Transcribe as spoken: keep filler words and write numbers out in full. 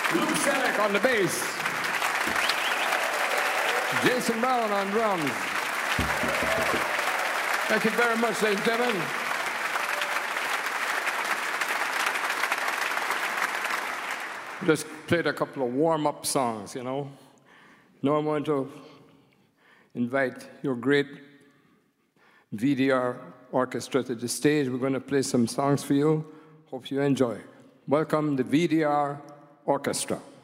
Lou Selleck on the bass. Jason Brown on drums. Thank you very much, ladies and gentlemen. Just played a couple of warm-up songs, you know. Now I'm going to invite your great V D R orchestra to the stage. We're going to play some songs for you. Hope you enjoy. Welcome the V D R Orchestra.